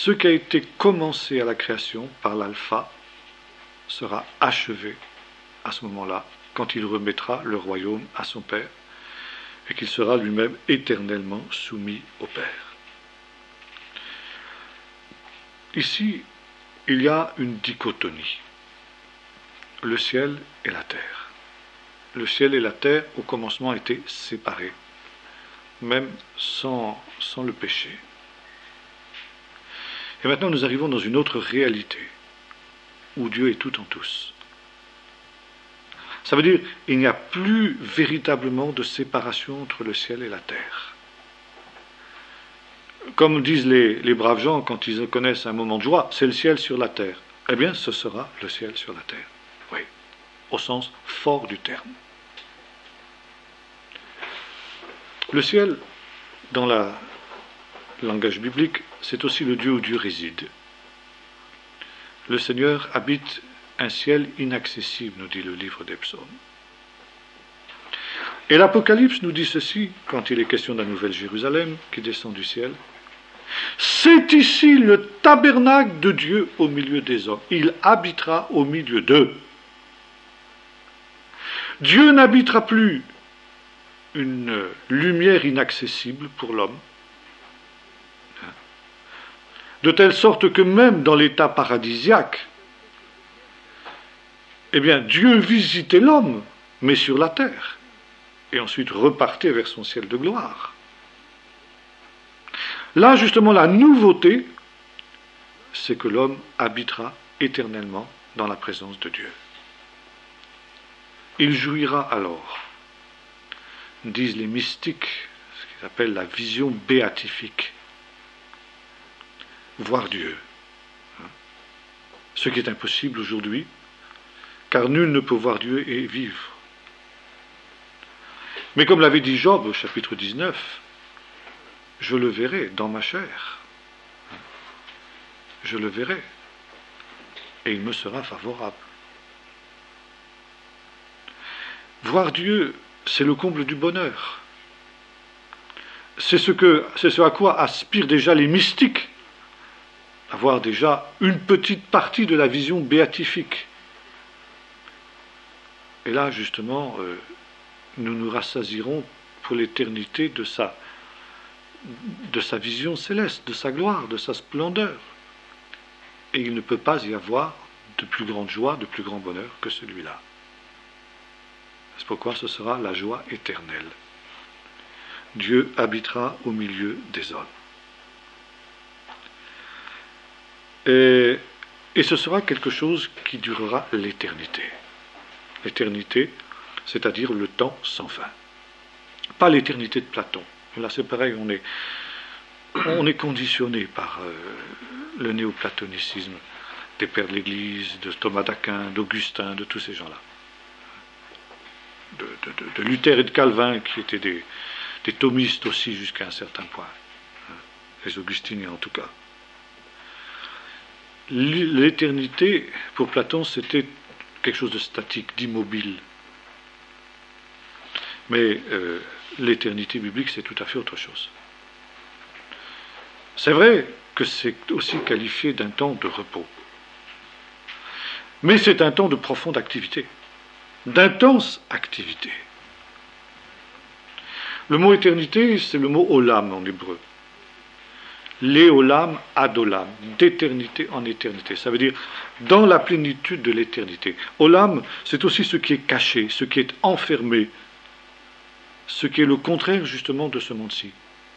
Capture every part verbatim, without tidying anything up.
ce qui a été commencé à la création par l'alpha sera achevé à ce moment-là, quand il remettra le royaume à son Père, et qu'il sera lui-même éternellement soumis au Père. Ici, il y a une dichotomie, le ciel et la terre. Le ciel et la terre, au commencement, étaient séparés, même sans, sans le péché. Et maintenant, nous arrivons dans une autre réalité, où Dieu est tout en tous. Ça veut dire qu'il n'y a plus véritablement de séparation entre le ciel et la terre. Comme disent les, les braves gens quand ils connaissent un moment de joie, c'est le ciel sur la terre. Eh bien, ce sera le ciel sur la terre. Oui, au sens fort du terme. Le ciel, dans le langage biblique, c'est aussi le Dieu où Dieu réside. Le Seigneur habite un ciel inaccessible, nous dit le livre des psaumes. Et l'Apocalypse nous dit ceci, quand il est question de la Nouvelle Jérusalem qui descend du ciel. C'est ici le tabernacle de Dieu au milieu des hommes. Il habitera au milieu d'eux. Dieu n'habitera plus une lumière inaccessible pour l'homme, de telle sorte que même dans l'état paradisiaque, eh bien, Dieu visitait l'homme, mais sur la terre, et ensuite repartait vers son ciel de gloire. Là, justement, la nouveauté, c'est que l'homme habitera éternellement dans la présence de Dieu. Il jouira alors, disent les mystiques, ce qu'ils appellent la vision béatifique, voir Dieu. Ce qui est impossible aujourd'hui, car nul ne peut voir Dieu et vivre. Mais comme l'avait dit Job au chapitre dix-neuf, je le verrai dans ma chair. Je le verrai. Et il me sera favorable. Voir Dieu, c'est le comble du bonheur. C'est ce que, c'est ce à quoi aspirent déjà les mystiques. Avoir déjà une petite partie de la vision béatifique. Et là, justement, euh, nous nous rassasierons pour l'éternité de sa, de sa vision céleste, de sa gloire, de sa splendeur. Et il ne peut pas y avoir de plus grande joie, de plus grand bonheur que celui-là. C'est pourquoi ce sera la joie éternelle. Dieu habitera au milieu des hommes. Et, et ce sera quelque chose qui durera l'éternité. L'éternité, c'est-à-dire le temps sans fin. Pas l'éternité de Platon. Là, c'est pareil, on est, on est conditionné par euh, le néoplatonisme des pères de l'Église, de Thomas d'Aquin, d'Augustin, de tous ces gens-là. De, de, de, de Luther et de Calvin, qui étaient des, des thomistes aussi jusqu'à un certain point. Les augustiniens en tout cas. L'éternité, pour Platon, c'était quelque chose de statique, d'immobile. Mais euh, l'éternité biblique, c'est tout à fait autre chose. C'est vrai que c'est aussi qualifié d'un temps de repos. Mais c'est un temps de profonde activité, d'intense activité. Le mot éternité, c'est le mot olam en hébreu. L'éolam adolam, d'éternité en éternité. Ça veut dire dans la plénitude de l'éternité. Olam, c'est aussi ce qui est caché, ce qui est enfermé, ce qui est le contraire justement de ce monde-ci.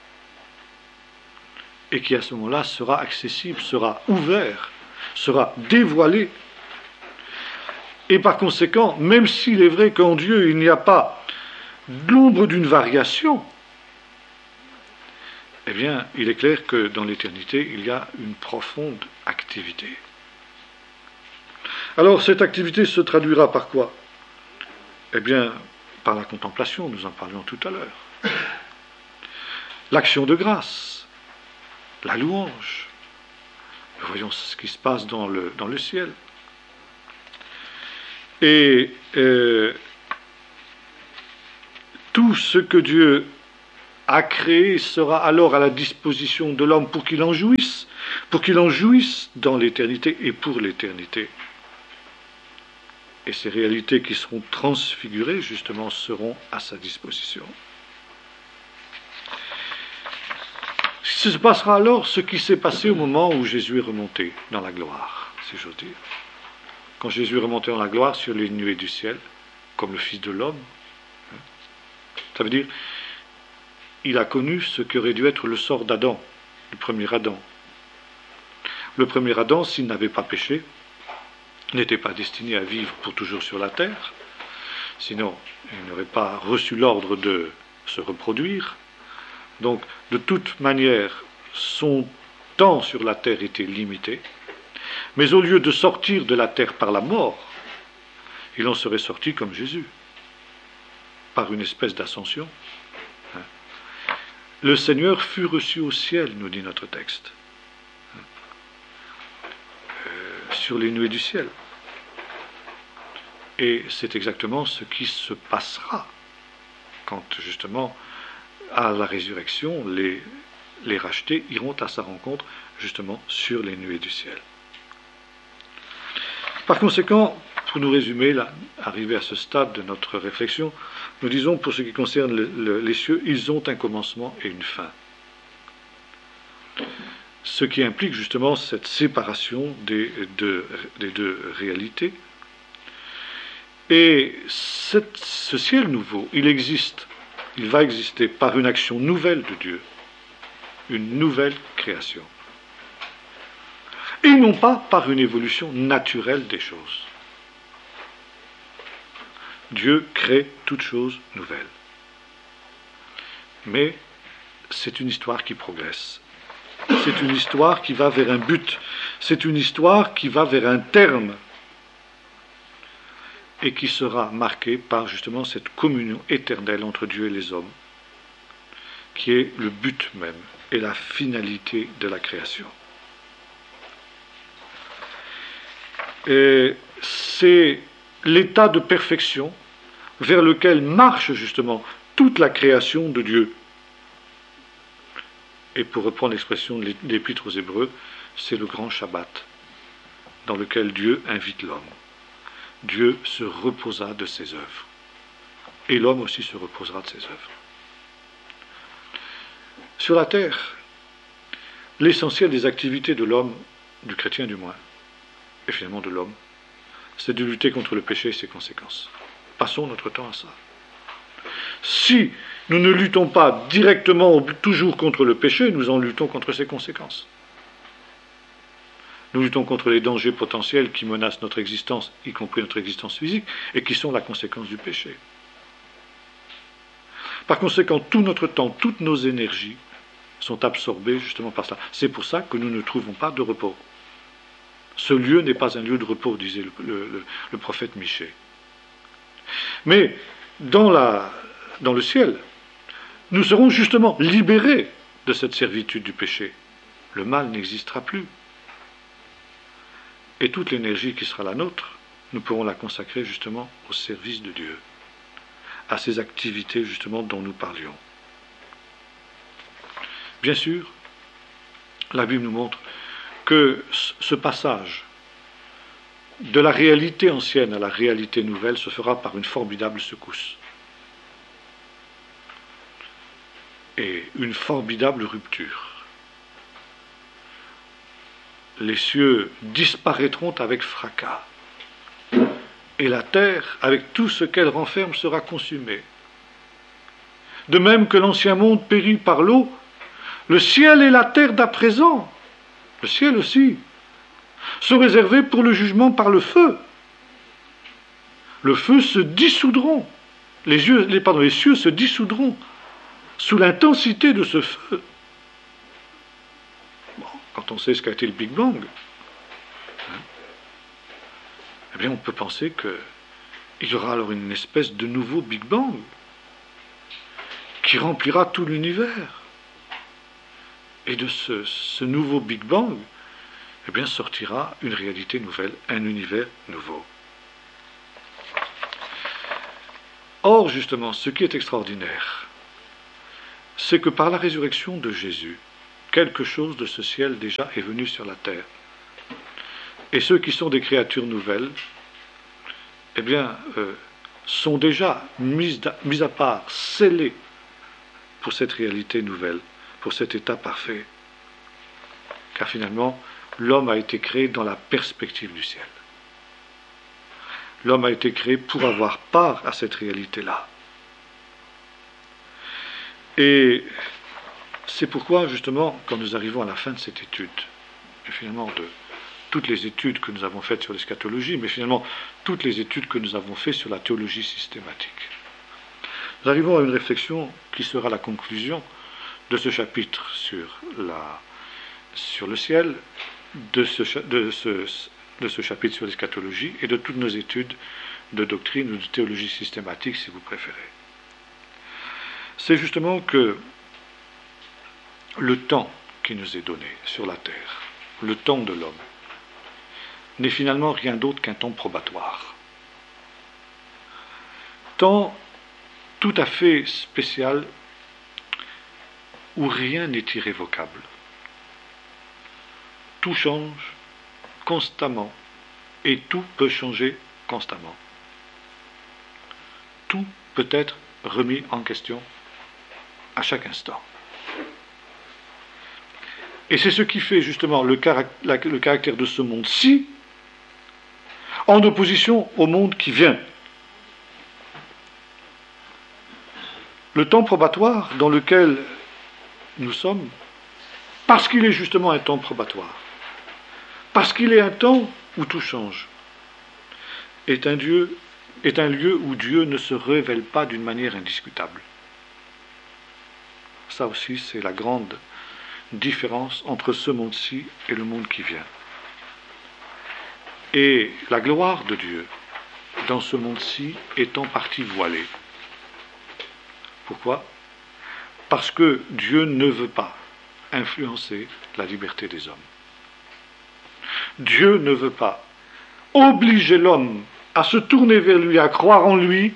Et qui à ce moment-là sera accessible, sera ouvert, sera dévoilé. Et par conséquent, même s'il est vrai qu'en Dieu il n'y a pas l'ombre d'une variation, eh bien, il est clair que dans l'éternité, il y a une profonde activité. Alors, cette activité se traduira par quoi? Eh bien, par la contemplation, nous en parlions tout à l'heure. L'action de grâce, la louange. Nous voyons ce qui se passe dans le, dans le ciel. Et euh, tout ce que Dieu a créé sera alors à la disposition de l'homme pour qu'il en jouisse, pour qu'il en jouisse dans l'éternité et pour l'éternité. Et ces réalités qui seront transfigurées, justement, seront à sa disposition. Ce se passera alors ce qui s'est passé au moment où Jésus est remonté dans la gloire, si j'ose dire. Quand Jésus est remonté dans la gloire sur les nuées du ciel, comme le Fils de l'homme, ça veut dire, il a connu ce qui aurait dû être le sort d'Adam, du premier Adam. Le premier Adam, s'il n'avait pas péché, n'était pas destiné à vivre pour toujours sur la terre, sinon il n'aurait pas reçu l'ordre de se reproduire. Donc, de toute manière, son temps sur la terre était limité, mais au lieu de sortir de la terre par la mort, il en serait sorti comme Jésus, par une espèce d'ascension. Le Seigneur fut reçu au ciel, nous dit notre texte, euh, sur les nuées du ciel. Et c'est exactement ce qui se passera quand, justement, à la résurrection, les, les rachetés iront à sa rencontre, justement, sur les nuées du ciel. Par conséquent, pour nous résumer, là, arrivé à ce stade de notre réflexion, nous disons, pour ce qui concerne le, le, les cieux, ils ont un commencement et une fin. Ce qui implique justement cette séparation des deux, des deux réalités. Et cette, ce ciel nouveau, il existe, il va exister par une action nouvelle de Dieu, une nouvelle création. Et non pas par une évolution naturelle des choses. Dieu crée toutes choses nouvelles. Mais c'est une histoire qui progresse. C'est une histoire qui va vers un but. C'est une histoire qui va vers un terme. Et qui sera marquée par justement cette communion éternelle entre Dieu et les hommes, qui est le but même et la finalité de la création. Et c'est l'état de perfection vers lequel marche justement toute la création de Dieu. Et pour reprendre l'expression de l'Épître aux Hébreux, c'est le grand Shabbat, dans lequel Dieu invite l'homme. Dieu se reposa de ses œuvres. Et l'homme aussi se reposera de ses œuvres. Sur la terre, l'essentiel des activités de l'homme, du chrétien du moins, et finalement de l'homme, c'est de lutter contre le péché et ses conséquences. Passons notre temps à ça. Si nous ne luttons pas directement toujours contre le péché, nous en luttons contre ses conséquences. Nous luttons contre les dangers potentiels qui menacent notre existence, y compris notre existence physique, et qui sont la conséquence du péché. Par conséquent, tout notre temps, toutes nos énergies sont absorbées justement par cela. C'est pour ça que nous ne trouvons pas de repos. Ce lieu n'est pas un lieu de repos, disait le, le, le prophète Michée. Mais dans, la, dans le ciel, nous serons justement libérés de cette servitude du péché. Le mal n'existera plus. Et toute l'énergie qui sera la nôtre, nous pourrons la consacrer justement au service de Dieu, à ces activités justement dont nous parlions. Bien sûr, la Bible nous montre que ce passage de la réalité ancienne à la réalité nouvelle se fera par une formidable secousse et une formidable rupture. Les cieux disparaîtront avec fracas, et la terre, avec tout ce qu'elle renferme, sera consumée. De même que l'ancien monde périt par l'eau, le ciel et la terre d'à présent, le ciel aussi, sont réservés pour le jugement par le feu. Le feu se dissoudront, les, yeux, les, pardon, les cieux se dissoudront sous l'intensité de ce feu. Quand on sait ce qu'a été le Big Bang, hein, eh bien on peut penser qu'il y aura alors une espèce de nouveau Big Bang qui remplira tout l'univers. Et de ce, ce nouveau Big Bang, eh bien sortira une réalité nouvelle, un univers nouveau. Or, justement, ce qui est extraordinaire, c'est que par la résurrection de Jésus, quelque chose de ce ciel déjà est venu sur la terre. Et ceux qui sont des créatures nouvelles, eh bien, euh, sont déjà mis à, mis à part, scellés pour cette réalité nouvelle, pour cet état parfait. Car finalement, l'homme a été créé dans la perspective du ciel. L'homme a été créé pour avoir part à cette réalité-là. Et c'est pourquoi, justement, quand nous arrivons à la fin de cette étude, et finalement de toutes les études que nous avons faites sur l'eschatologie, mais finalement toutes les études que nous avons faites sur la théologie systématique, nous arrivons à une réflexion qui sera la conclusion de ce chapitre sur, la, sur le ciel, de ce, de, ce, de ce chapitre sur l'eschatologie et de toutes nos études de doctrine ou de théologie systématique, si vous préférez. C'est justement que le temps qui nous est donné sur la terre, le temps de l'homme, n'est finalement rien d'autre qu'un temps probatoire. Temps tout à fait spécial où rien n'est irrévocable. Tout change constamment et tout peut changer constamment. Tout peut être remis en question à chaque instant. Et c'est ce qui fait justement le, caract- la, le caractère de ce monde-ci en opposition au monde qui vient. Le temps probatoire dans lequel nous sommes, parce qu'il est justement un temps probatoire, parce qu'il est un temps où tout change, est un, Dieu, est un lieu où Dieu ne se révèle pas d'une manière indiscutable. Ça aussi, c'est la grande différence entre ce monde-ci et le monde qui vient. Et la gloire de Dieu dans ce monde-ci est en partie voilée. Pourquoi ? Parce que Dieu ne veut pas influencer la liberté des hommes. Dieu ne veut pas obliger l'homme à se tourner vers lui, à croire en lui,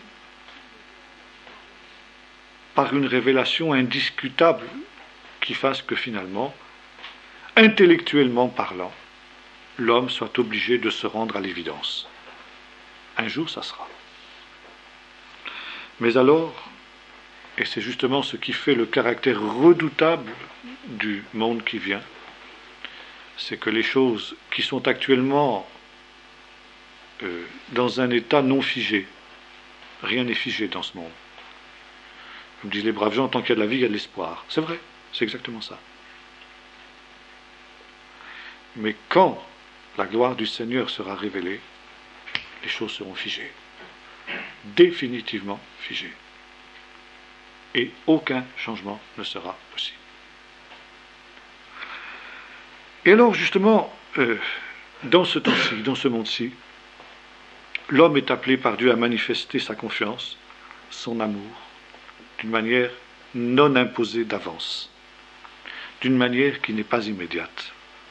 par une révélation indiscutable qui fasse que finalement, intellectuellement parlant, l'homme soit obligé de se rendre à l'évidence. Un jour, ça sera. Mais alors, et c'est justement ce qui fait le caractère redoutable du monde qui vient, c'est que les choses qui sont actuellement euh, dans un état non figé, rien n'est figé dans ce monde. Comme disent les braves gens, tant qu'il y a de la vie, il y a de l'espoir. C'est vrai, c'est exactement ça. Mais quand la gloire du Seigneur sera révélée, les choses seront figées. Définitivement figées. Et aucun changement ne sera possible. Et alors, justement, euh, dans ce temps-ci, dans ce monde-ci, l'homme est appelé par Dieu à manifester sa confiance, son amour, d'une manière non imposée d'avance, d'une manière qui n'est pas immédiate.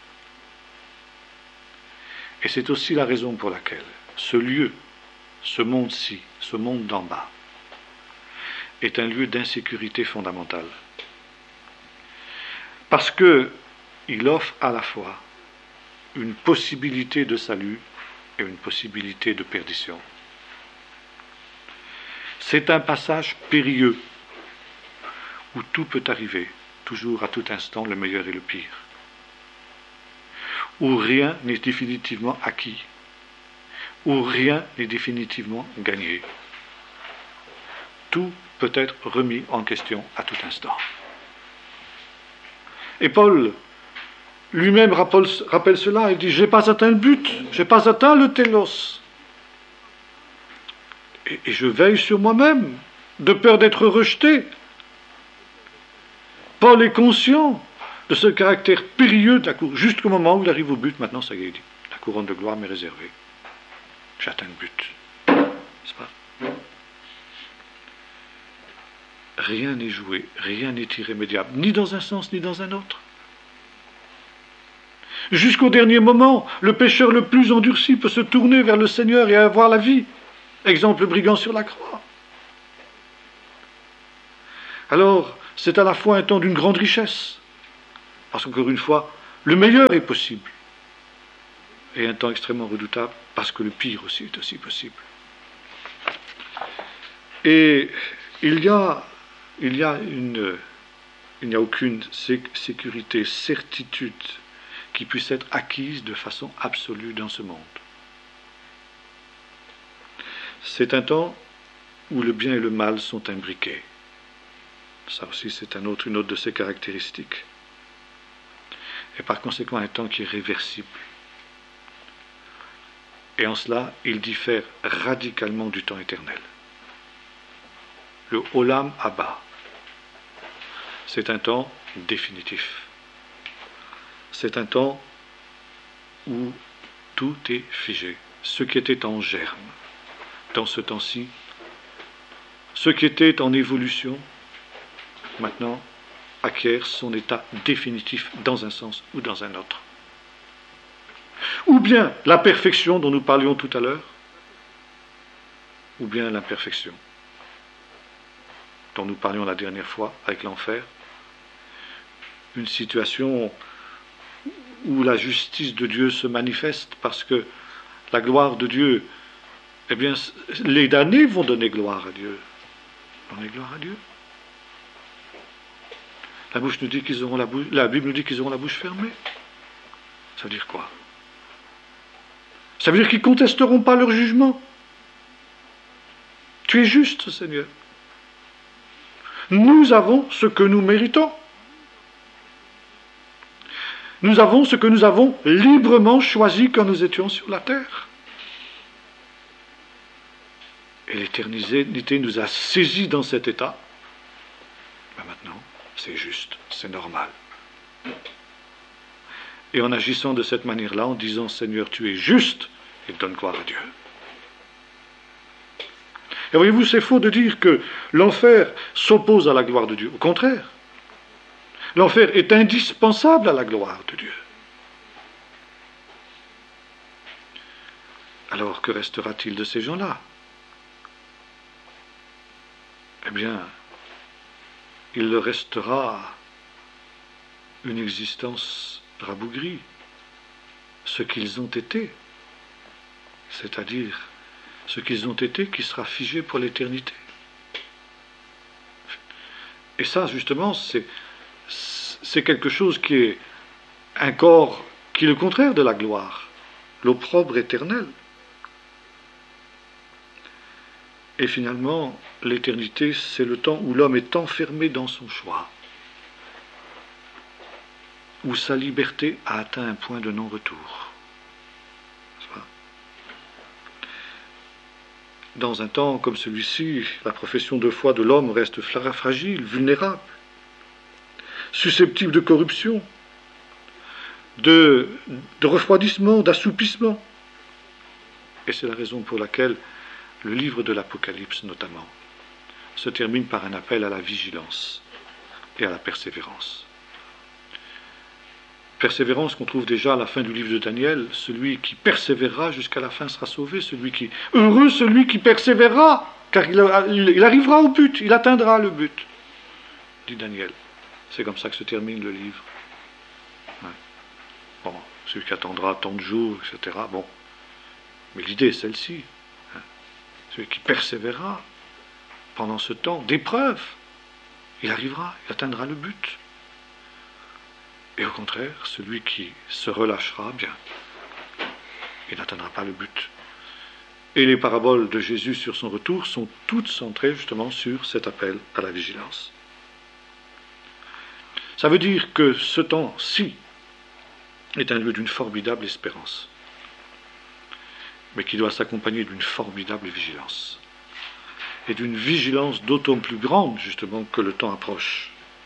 Et c'est aussi la raison pour laquelle ce lieu, ce monde-ci, ce monde d'en bas, est un lieu d'insécurité fondamentale. Parce qu'il offre à la fois une possibilité de salut et une possibilité de perdition. C'est un passage périlleux où tout peut arriver, toujours à tout instant, le meilleur et le pire. Où rien n'est définitivement acquis, où rien n'est définitivement gagné. Tout peut être remis en question à tout instant. Et Paul lui-même rappelle, rappelle cela, il dit « J'ai pas atteint le but, j'ai pas atteint le télos. Et, et je veille sur moi-même, de peur d'être rejeté. » Paul est conscient de ce caractère périlleux de la cour. Jusqu'au moment où il arrive au but, maintenant, ça y est, il dit, la couronne de gloire m'est réservée. J'atteins le but. N'est-ce pas ? Rien n'est joué, rien n'est irrémédiable, ni dans un sens, ni dans un autre. Jusqu'au dernier moment, le pécheur le plus endurci peut se tourner vers le Seigneur et avoir la vie. Exemple, le brigand sur la croix. Alors, c'est à la fois un temps d'une grande richesse, Parce qu'encore une fois, le meilleur est possible. Et un temps extrêmement redoutable, parce que le pire aussi est aussi possible. Et il y a, il y a une, il n'y a aucune sécurité, certitude qui puisse être acquise de façon absolue dans ce monde. C'est un temps où le bien et le mal sont imbriqués. Ça aussi, c'est un autre, une autre de ses caractéristiques. Et par conséquent, un temps qui est réversible. Et en cela, il diffère radicalement du temps éternel. Le Olam Abba, c'est un temps définitif. C'est un temps où tout est figé. Ce qui était en germe, dans ce temps-ci, ce qui était en évolution, maintenant, acquiert son état définitif dans un sens ou dans un autre. Ou bien la perfection dont nous parlions tout à l'heure, ou bien l'imperfection dont nous parlions la dernière fois avec l'enfer. Une situation où la justice de Dieu se manifeste parce que la gloire de Dieu, eh bien, les damnés vont donner gloire à Dieu. Donner gloire à Dieu. La bouche nous dit qu'ils auront la bouche, la Bible nous dit qu'ils auront la bouche fermée. Ça veut dire quoi? Ça veut dire qu'ils ne contesteront pas leur jugement. Tu es juste, Seigneur. Nous avons ce que nous méritons. Nous avons ce que nous avons librement choisi quand nous étions sur la terre. Et l'éternité nous a saisis dans cet état. Ben maintenant, c'est juste, c'est normal. Et en agissant de cette manière-là, en disant « Seigneur, tu es juste », et donne gloire à Dieu. Et voyez-vous, c'est faux de dire que l'enfer s'oppose à la gloire de Dieu. Au contraire, l'enfer est indispensable à la gloire de Dieu. Alors, que restera-t-il de ces gens-là? Eh bien, il leur restera une existence rabougrie, ce qu'ils ont été, c'est-à-dire ce qu'ils ont été qui sera figé pour l'éternité. Et ça, justement, c'est, c'est quelque chose qui est un corps qui est le contraire de la gloire, l'opprobre éternel. Et finalement, l'éternité, c'est le temps où l'homme est enfermé dans son choix, où sa liberté a atteint un point de non-retour. Dans un temps comme celui-ci, la profession de foi de l'homme reste fragile, vulnérable, susceptible de corruption, de, de refroidissement, d'assoupissement. Et c'est la raison pour laquelle le livre de l'Apocalypse, notamment, se termine par un appel à la vigilance et à la persévérance. Persévérance qu'on trouve déjà à la fin du livre de Daniel, celui qui persévérera jusqu'à la fin sera sauvé, celui qui heureux celui qui persévérera, car il, il arrivera au but, il atteindra le but, dit Daniel. C'est comme ça que se termine le livre. Ouais. Bon, celui qui attendra tant de jours, et cetera. Bon, mais l'idée est celle-ci. Hein. Celui qui persévérera pendant ce temps d'épreuve, il arrivera, il atteindra le but. Et au contraire, celui qui se relâchera, bien, il n'atteindra pas le but. Et les paraboles de Jésus sur son retour sont toutes centrées justement sur cet appel à la vigilance. Ça veut dire que ce temps-ci est un lieu d'une formidable espérance, mais qui doit s'accompagner d'une formidable vigilance. Et d'une vigilance d'autant plus grande, justement, que le temps approche.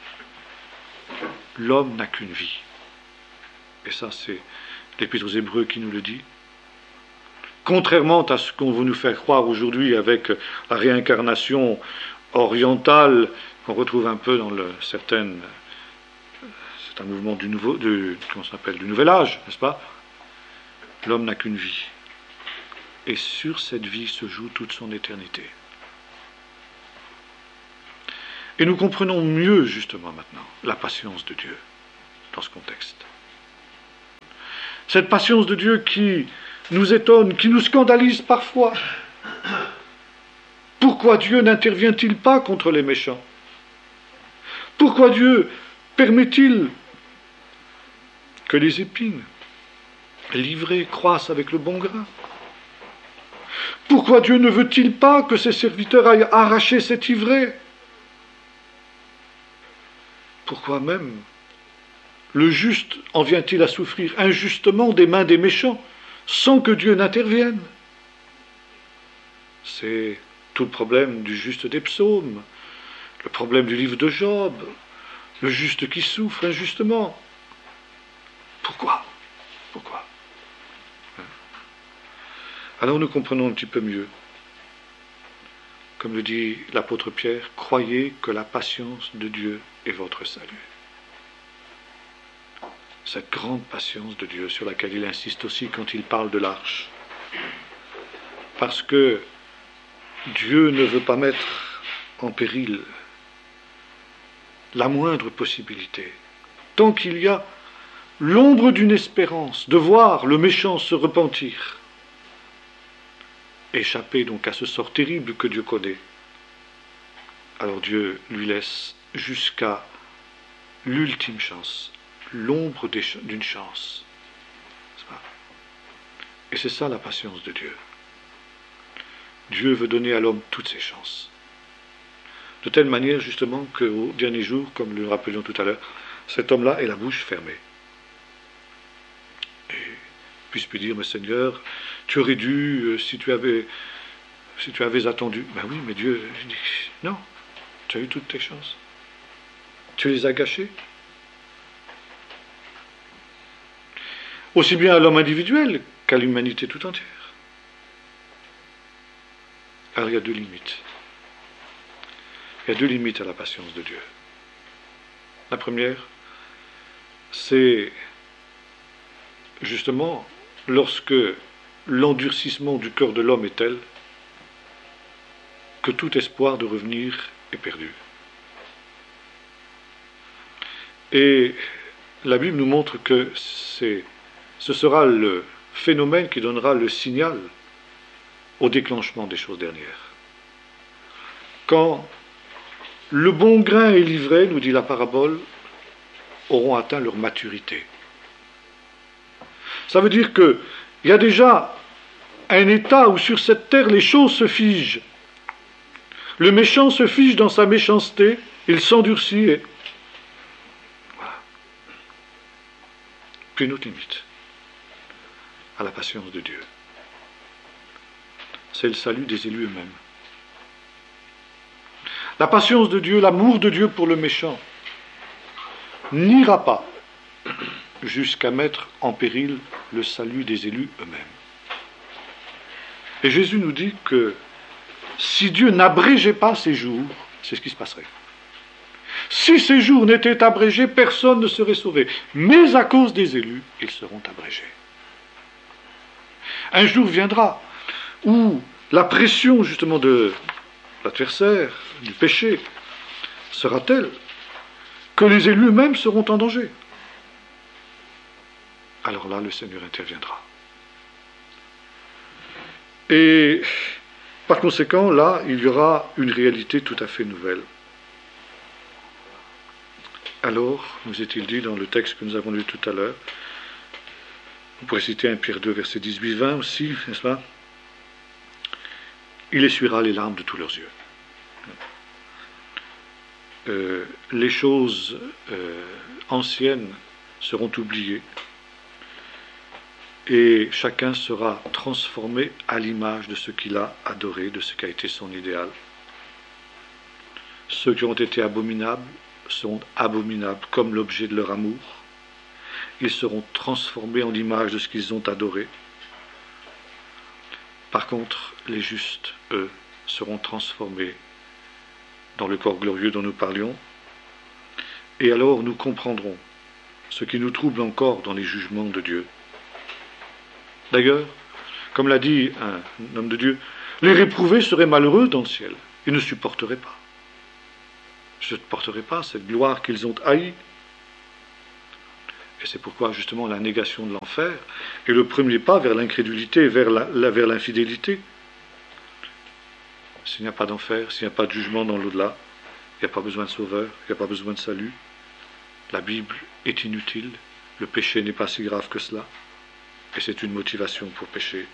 L'homme n'a qu'une vie. Et ça, c'est l'Épître aux Hébreux qui nous le dit. Contrairement à ce qu'on veut nous faire croire aujourd'hui avec la réincarnation orientale qu'on retrouve un peu dans le, certaines, c'est un mouvement du nouveau, de, comment ça s'appelle, du nouvel âge, n'est-ce pas? L'homme n'a qu'une vie. Et sur cette vie se joue toute son éternité. Et nous comprenons mieux, justement, maintenant, la patience de Dieu. dans ce contexte. Cette patience de Dieu qui nous étonne, qui nous scandalise parfois. Pourquoi Dieu n'intervient-il pas contre les méchants? Pourquoi Dieu permet-il que les épines livrées croissent avec le bon grain? Pourquoi Dieu ne veut-il pas que ses serviteurs aillent arracher cet ivraie? Pourquoi même le juste en vient-il à souffrir injustement des mains des méchants sans que Dieu n'intervienne? C'est tout le problème du juste des psaumes, le problème du livre de Job, le juste qui souffre injustement. Pourquoi? Pourquoi? Alors nous comprenons un petit peu mieux. Comme le dit l'apôtre Pierre, croyez que la patience de Dieu est votre salut. Cette grande patience de Dieu sur laquelle il insiste aussi quand il parle de l'arche. Parce que Dieu ne veut pas mettre en péril la moindre possibilité. Tant qu'il y a l'ombre d'une espérance de voir le méchant se repentir, échapper donc à ce sort terrible que Dieu connaît, alors Dieu lui laisse jusqu'à l'ultime chance, l'ombre d'une chance. Et c'est ça la patience de Dieu. Dieu veut donner à l'homme toutes ses chances. De telle manière justement qu'au dernier jour, comme nous le rappelions tout à l'heure, cet homme-là ait la bouche fermée. Et puisse-t-il dire, mais Seigneur, tu aurais dû, euh, si tu avais si tu avais attendu. Ben oui, mais Dieu dit, non, tu as eu toutes tes chances. Tu les as gâchées. Aussi bien à l'homme individuel qu'à l'humanité tout entière. Alors il y a deux limites. Il y a deux limites à la patience de Dieu. La première, c'est justement lorsque l'endurcissement du cœur de l'homme est tel que tout espoir de revenir est perdu. Et la Bible nous montre que c'est, ce sera le phénomène qui donnera le signal au déclenchement des choses dernières. Quand le bon grain et l'ivraie, nous dit la parabole, auront atteint leur maturité. Ça veut dire qu'il y a déjà un état où sur cette terre les choses se figent. Le méchant se fige dans sa méchanceté, il s'endurcit et... Voilà. Puis une autre limite à la patience de Dieu. C'est le salut des élus eux-mêmes. La patience de Dieu, l'amour de Dieu pour le méchant, n'ira pas jusqu'à mettre en péril le salut des élus eux-mêmes. Et Jésus nous dit que si Dieu n'abrégeait pas ces jours, c'est ce qui se passerait. Si ces jours n'étaient abrégés, personne ne serait sauvé. Mais à cause des élus, ils seront abrégés. Un jour viendra où la pression justement de l'adversaire, du péché, sera telle que les élus eux-mêmes seront en danger. Alors là, le Seigneur interviendra. Et par conséquent, là, il y aura une réalité tout à fait nouvelle. Alors, nous est-il dit dans le texte que nous avons lu tout à l'heure, vous pourrez citer un Pierre deux, verset dix-huit vingt aussi, n'est-ce pas? Il essuiera les larmes de tous leurs yeux. Euh, les choses euh, anciennes seront oubliées et chacun sera transformé à l'image de ce qu'il a adoré, de ce qui a été son idéal. Ceux qui ont été abominables seront abominables comme l'objet de leur amour. Ils seront transformés en l'image de ce qu'ils ont adoré. Par contre, les justes, eux, seront transformés dans le corps glorieux dont nous parlions. Et alors nous comprendrons ce qui nous trouble encore dans les jugements de Dieu. D'ailleurs, comme l'a dit un homme de Dieu, les réprouvés seraient malheureux dans le ciel. Ils ne supporteraient pas. Je ne supporterai pas cette gloire qu'ils ont haïe. Et c'est pourquoi justement la négation de l'enfer est le premier pas vers l'incrédulité, vers, la, la, vers l'infidélité. S'il n'y a pas d'enfer, s'il n'y a pas de jugement dans l'au-delà, il n'y a pas besoin de sauveur, il n'y a pas besoin de salut. La Bible est inutile, le péché n'est pas si grave que cela, et c'est une motivation pour pécher.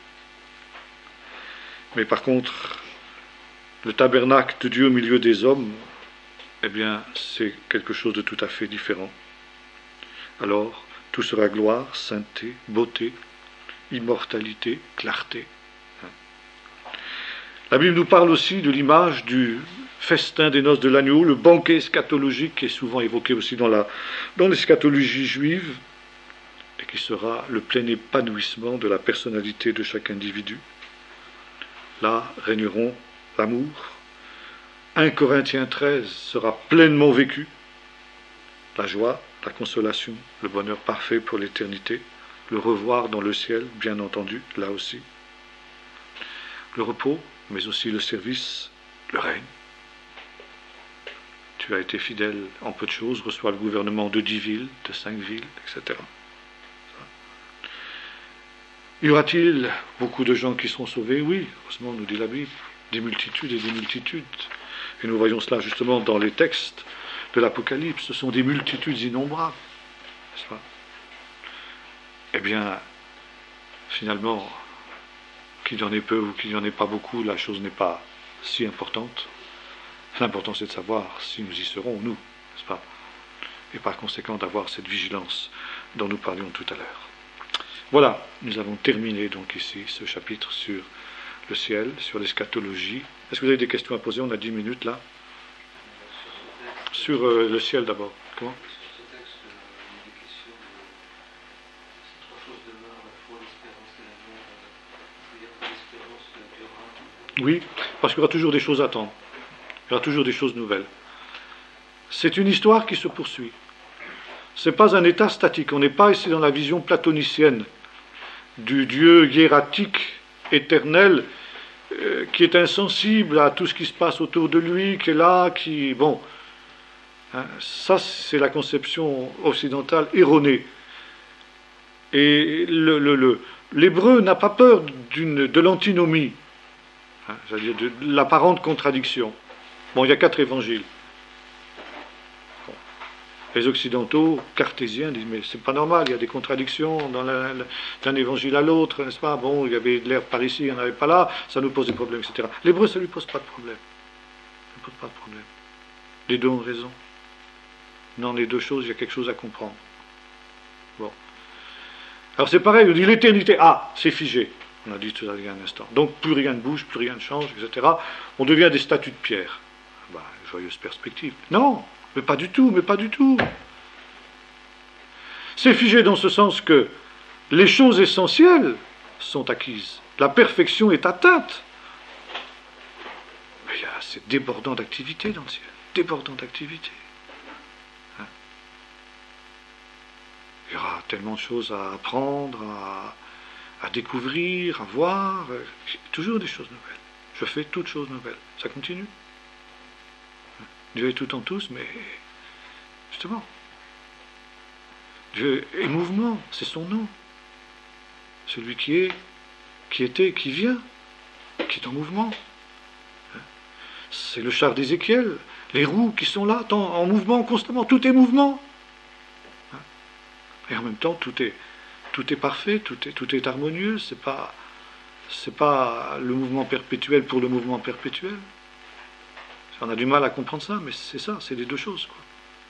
Mais par contre, le tabernacle de Dieu au milieu des hommes, eh bien, c'est quelque chose de tout à fait différent. Alors, tout sera gloire, sainteté, beauté, immortalité, clarté. La Bible nous parle aussi de l'image du festin des noces de l'agneau, le banquet eschatologique qui est souvent évoqué aussi dans, la, dans l'eschatologie juive, et qui sera le plein épanouissement de la personnalité de chaque individu. Là régneront l'amour. un Corinthiens treize sera pleinement vécu. La joie, la consolation, le bonheur parfait pour l'éternité, le revoir dans le ciel, bien entendu, là aussi. Le repos, mais aussi le service, le règne. Tu as été fidèle en peu de choses, reçois le gouvernement de dix villes, de cinq villes, et cetera. Y aura-t-il beaucoup de gens qui seront sauvés? Oui, heureusement, nous dit la Bible, des multitudes et des multitudes. Et nous voyons cela justement dans les textes de l'Apocalypse, ce sont des multitudes innombrables, n'est-ce pas? Eh bien, finalement, qu'il y en ait peu ou qu'il n'y en ait pas beaucoup, la chose n'est pas si importante. L'important, c'est de savoir si nous y serons, nous, n'est-ce pas? Et par conséquent, d'avoir cette vigilance dont nous parlions tout à l'heure. Voilà, nous avons terminé donc ici ce chapitre sur le ciel, sur l'eschatologie. Est-ce que vous avez des questions à poser? On a dix minutes là. Sur euh, le ciel d'abord. Comment? Oui, parce qu'il y aura toujours des choses à attendre. Il y aura toujours des choses nouvelles. C'est une histoire qui se poursuit. Ce n'est pas un état statique. On n'est pas ici dans la vision platonicienne du Dieu hiératique, éternel, euh, qui est insensible à tout ce qui se passe autour de lui, qui est là, qui... Bon, hein, ça c'est la conception occidentale erronée. Et le, le, le, l'hébreu n'a pas peur d'une, de l'antinomie, hein, c'est-à-dire de, de l'apparente contradiction. Bon, il y a quatre évangiles. Bon. Les occidentaux, cartésiens, disent, mais c'est pas normal, il y a des contradictions dans la, la, d'un évangile à l'autre, n'est-ce pas? Bon, il y avait de l'herbe par ici, il n'y en avait pas là, ça nous pose des problèmes, et cetera. L'hébreu, ça ne lui pose pas de problème. Ça ne pose pas de problème. Les deux ont raison. Dans les deux choses, il y a quelque chose à comprendre. Bon. Alors c'est pareil, on dit l'éternité, ah, c'est figé. On a dit tout ça il y a un instant. Donc plus rien ne bouge, plus rien ne change, et cetera. On devient des statues de pierre. Bah, joyeuse perspective. Non, mais pas du tout, mais pas du tout. C'est figé dans ce sens que les choses essentielles sont acquises. La perfection est atteinte. Mais il y a c'est débordant d'activité dans le ciel. Débordant d'activité. Hein? Il y aura tellement de choses à apprendre, à, à découvrir, à voir. Toujours des choses nouvelles. Je fais toutes choses nouvelles. Ça continue. Dieu est tout en tous, mais justement, Dieu est mouvement, c'est son nom. Celui qui est, qui était, qui vient, qui est en mouvement. C'est le char d'Ézéchiel, les roues qui sont là, en mouvement constamment, tout est mouvement. Et en même temps, tout est, tout est parfait, tout est, tout est harmonieux, c'est pas, c'est pas le mouvement perpétuel pour le mouvement perpétuel. On a du mal à comprendre ça, mais c'est ça, c'est les deux choses, quoi.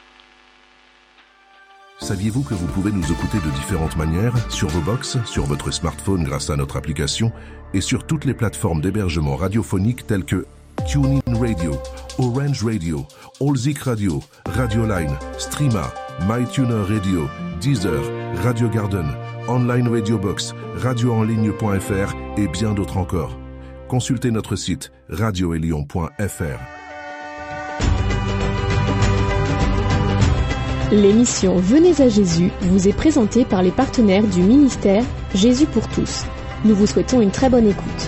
Saviez-vous que vous pouvez nous écouter de différentes manières, sur vos box, sur votre smartphone grâce à notre application, et sur toutes les plateformes d'hébergement radiophonique telles que TuneIn Radio, Orange Radio, Allzik Radio, Radioline, Streama, MyTuner Radio, Deezer, Radio Garden, Online Radio Box, radio en ligne point f r et bien d'autres encore. Consultez notre site radio elion point f r. L'émission Venez à Jésus vous est présentée par les partenaires du ministère Jésus pour tous. Nous vous souhaitons une très bonne écoute.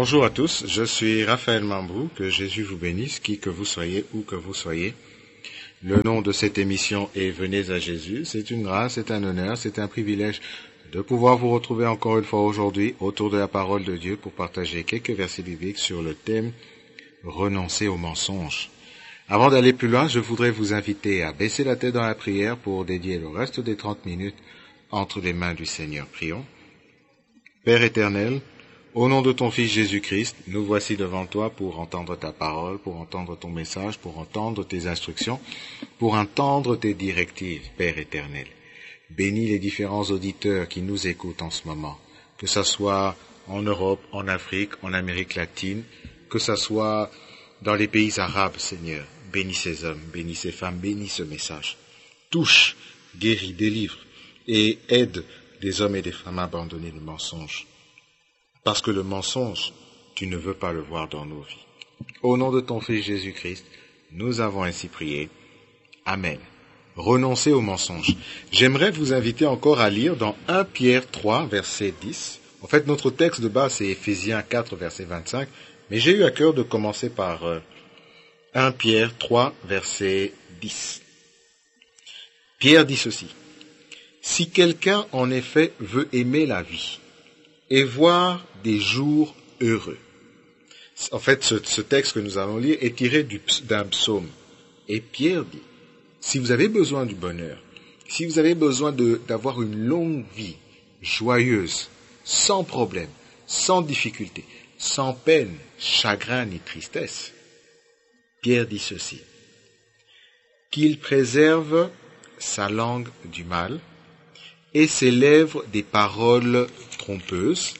Bonjour à tous, je suis Raphaël Mambrou, que Jésus vous bénisse, qui que vous soyez, où que vous soyez. Le nom de cette émission est Venez à Jésus. C'est une grâce, c'est un honneur, c'est un privilège de pouvoir vous retrouver encore une fois aujourd'hui autour de la parole de Dieu pour partager quelques versets bibliques sur le thème « Renoncer au mensonge ». Avant d'aller plus loin, je voudrais vous inviter à baisser la tête dans la prière pour dédier le reste des trente minutes entre les mains du Seigneur. Prions. Père éternel, au nom de ton Fils Jésus-Christ, nous voici devant toi pour entendre ta parole, pour entendre ton message, pour entendre tes instructions, pour entendre tes directives, Père éternel. Bénis les différents auditeurs qui nous écoutent en ce moment, que ce soit en Europe, en Afrique, en Amérique latine, que ce soit dans les pays arabes, Seigneur. Bénis ces hommes, bénis ces femmes, bénis ce message. Touche, guéris, délivre et aide des hommes et des femmes à abandonner le mensonge. Parce que le mensonge, tu ne veux pas le voir dans nos vies. Au nom de ton Fils Jésus-Christ, nous avons ainsi prié. Amen. Renoncez au mensonge. J'aimerais vous inviter encore à lire dans premier Pierre trois, verset dix. En fait, notre texte de base, c'est Éphésiens quatre, verset vingt-cinq. Mais j'ai eu à cœur de commencer par euh, premier Pierre trois, verset dix. Pierre dit ceci. Si quelqu'un, en effet, veut aimer la vie et voir des jours heureux. En fait, ce, ce texte que nous allons lire est tiré du, d'un psaume. Et Pierre dit, si vous avez besoin du bonheur, si vous avez besoin de, d'avoir une longue vie, joyeuse, sans problème, sans difficulté, sans peine, chagrin ni tristesse, Pierre dit ceci, qu'il préserve sa langue du mal et ses lèvres des paroles trompeuses.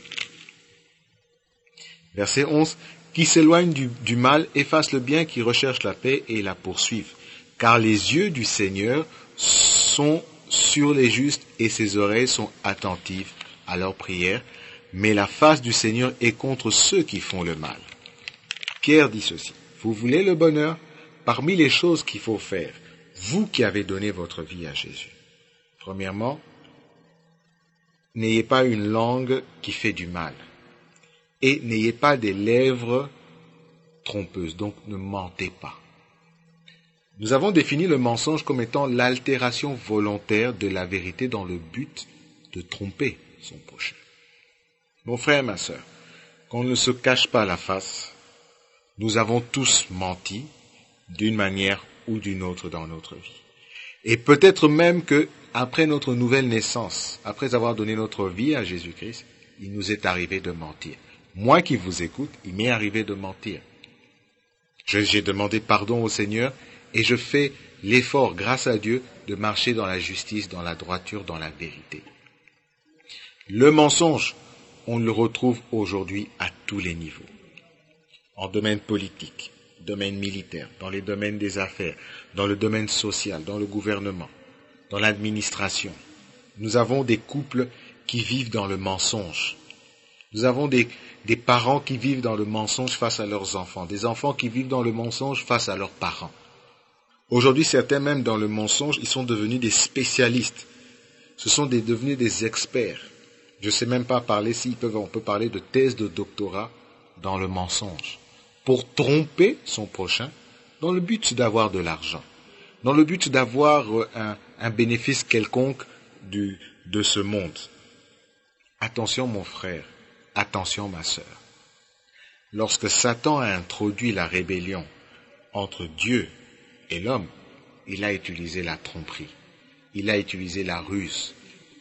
Verset onze, qui s'éloigne du, du mal et fasse le bien, qui recherche la paix et la poursuive. Car les yeux du Seigneur sont sur les justes et ses oreilles sont attentives à leurs prières, mais la face du Seigneur est contre ceux qui font le mal. Pierre dit ceci, vous voulez le bonheur? Parmi les choses qu'il faut faire, vous qui avez donné votre vie à Jésus. Premièrement, n'ayez pas une langue qui fait du mal. Et n'ayez pas des lèvres trompeuses, donc ne mentez pas. Nous avons défini le mensonge comme étant l'altération volontaire de la vérité dans le but de tromper son prochain. Mon frère, ma sœur, qu'on ne se cache pas la face, nous avons tous menti d'une manière ou d'une autre dans notre vie. Et peut-être même que après notre nouvelle naissance, après avoir donné notre vie à Jésus-Christ, il nous est arrivé de mentir. Moi qui vous écoute, il m'est arrivé de mentir. Je, j'ai demandé pardon au Seigneur et je fais l'effort, grâce à Dieu, de marcher dans la justice, dans la droiture, dans la vérité. Le mensonge, on le retrouve aujourd'hui à tous les niveaux. En domaine politique, domaine militaire, dans les domaines des affaires, dans le domaine social, dans le gouvernement, dans l'administration. Nous avons des couples qui vivent dans le mensonge. Nous avons des, des parents qui vivent dans le mensonge face à leurs enfants, des enfants qui vivent dans le mensonge face à leurs parents. Aujourd'hui, certains même dans le mensonge, ils sont devenus des spécialistes. Ce sont des, devenus des experts. Je ne sais même pas parler, s'ils peuvent, on peut parler de thèse de doctorat dans le mensonge. Pour tromper son prochain, dans le but d'avoir de l'argent, dans le but d'avoir un, un bénéfice quelconque du, de ce monde. Attention mon frère, attention ma sœur. Lorsque Satan a introduit la rébellion entre Dieu et l'homme, il a utilisé la tromperie, il a utilisé la ruse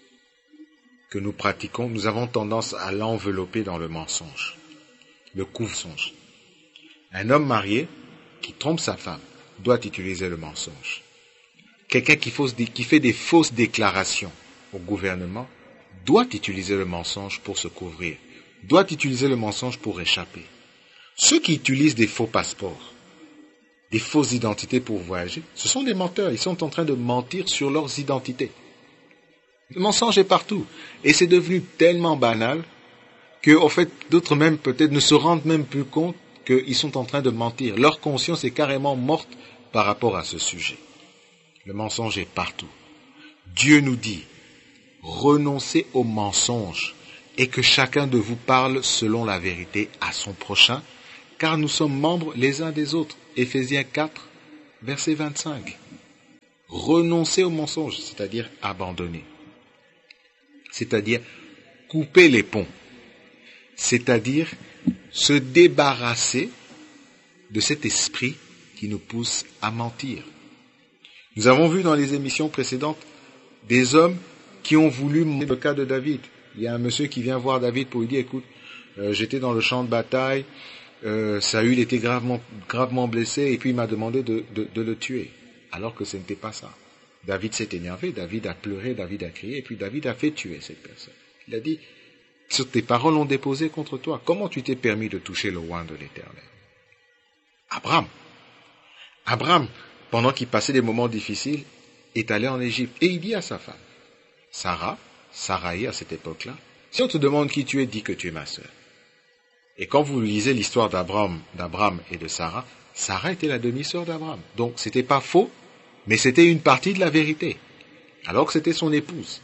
que nous pratiquons. Nous avons tendance à l'envelopper dans le mensonge, le mensonge. Un homme marié qui trompe sa femme doit utiliser le mensonge. Quelqu'un qui, fausse, qui fait des fausses déclarations au gouvernement doit utiliser le mensonge pour se couvrir, doit utiliser le mensonge pour échapper. Ceux qui utilisent des faux passeports, des fausses identités pour voyager, ce sont des menteurs. Ils sont en train de mentir sur leurs identités. Le mensonge est partout. Et c'est devenu tellement banal que, en fait, d'autres même peut-être ne se rendent même plus compte qu'ils sont en train de mentir. Leur conscience est carrément morte par rapport à ce sujet. Le mensonge est partout. Dieu nous dit, renoncez au mensonge, et que chacun de vous parle selon la vérité à son prochain, car nous sommes membres les uns des autres. Éphésiens quatre, verset vingt-cinq. Renoncer au mensonge, c'est-à-dire abandonner. C'est-à-dire couper les ponts. C'est-à-dire se débarrasser de cet esprit qui nous pousse à mentir. Nous avons vu dans les émissions précédentes des hommes qui ont voulu mentir. Le cas de David. Il y a un monsieur qui vient voir David pour lui dire, écoute, euh, j'étais dans le champ de bataille, euh, Saül était gravement, gravement blessé et puis il m'a demandé de, de, de le tuer. Alors que ce n'était pas ça. David s'est énervé, David a pleuré, David a crié et puis David a fait tuer cette personne. Il a dit, sur tes paroles ont déposé contre toi. Comment tu t'es permis de toucher le oint de l'Éternel? Abraham. Abraham, pendant qu'il passait des moments difficiles, est allé en Égypte. Et il dit à sa femme, Sarah, Sarai à cette époque-là, si on te demande qui tu es, dis que tu es ma sœur. Et quand vous lisez l'histoire d'Abraham, d'Abraham et de Sarah, Sarah était la demi-sœur d'Abraham. Donc c'était pas faux, mais c'était une partie de la vérité. Alors que c'était son épouse.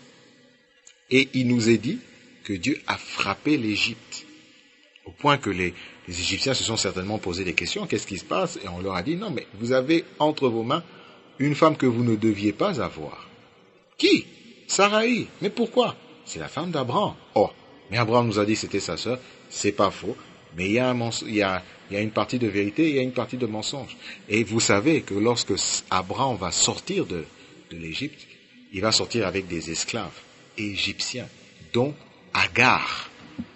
Et il nous est dit que Dieu a frappé l'Égypte. Au point que les, les Égyptiens se sont certainement posé des questions. Qu'est-ce qui se passe? Et on leur a dit, non, mais vous avez entre vos mains une femme que vous ne deviez pas avoir. Qui? Sarai. Mais pourquoi? C'est la femme d'Abraham. Oh, mais Abraham nous a dit que c'était sa sœur. C'est pas faux. Mais il y a, un mens- il y a, il y a une partie de vérité et il y a une partie de mensonge. Et vous savez que lorsque Abraham va sortir de, de l'Égypte, il va sortir avec des esclaves égyptiens, dont Agar,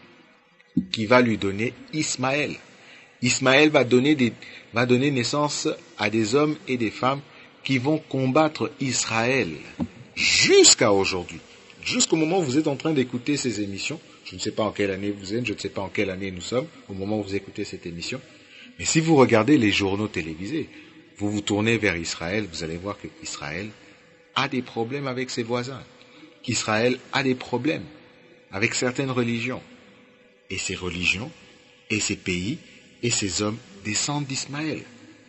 qui va lui donner Ismaël. Ismaël va donner, des, va donner naissance à des hommes et des femmes qui vont combattre Israël jusqu'à aujourd'hui. Jusqu'au moment où vous êtes en train d'écouter ces émissions, je ne sais pas en quelle année vous êtes, je ne sais pas en quelle année nous sommes, au moment où vous écoutez cette émission, mais si vous regardez les journaux télévisés, vous vous tournez vers Israël, vous allez voir qu'Israël a des problèmes avec ses voisins, qu'Israël a des problèmes avec certaines religions. Et ces religions, et ces pays, et ces hommes descendent d'Ismaël.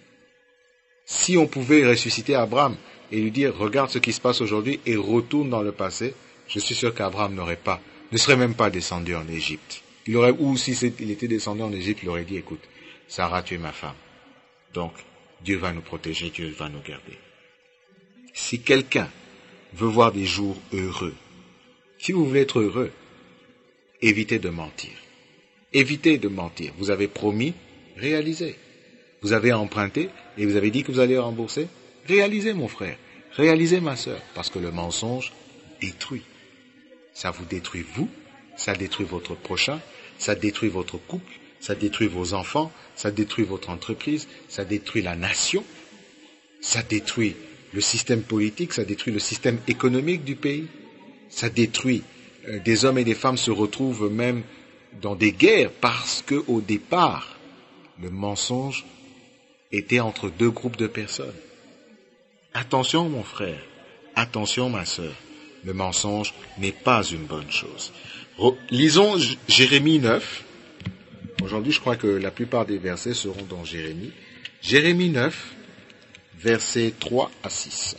Si on pouvait ressusciter Abraham et lui dire, regarde ce qui se passe aujourd'hui et retourne dans le passé, je suis sûr qu'Abraham n'aurait pas, ne serait même pas descendu en Égypte. Il aurait, ou si il était descendu en Égypte, il aurait dit, écoute, Sarah, tu es ma femme. Donc, Dieu va nous protéger, Dieu va nous garder. Si quelqu'un veut voir des jours heureux, si vous voulez être heureux, évitez de mentir. Évitez de mentir. Vous avez promis, réalisez. Vous avez emprunté et vous avez dit que vous allez rembourser. Réalisez, mon frère. Réalisez, ma sœur. Parce que le mensonge détruit. Ça vous détruit vous, ça détruit votre prochain, ça détruit votre couple, ça détruit vos enfants, ça détruit votre entreprise, ça détruit la nation, ça détruit le système politique, ça détruit le système économique du pays, ça détruit euh, des hommes et des femmes se retrouvent même dans des guerres parce que au départ, le mensonge était entre deux groupes de personnes. Attention, mon frère, attention, ma sœur. Le mensonge n'est pas une bonne chose. Lisons Jérémie neuf. Aujourd'hui, je crois que la plupart des versets seront dans Jérémie. Jérémie neuf, versets trois à six.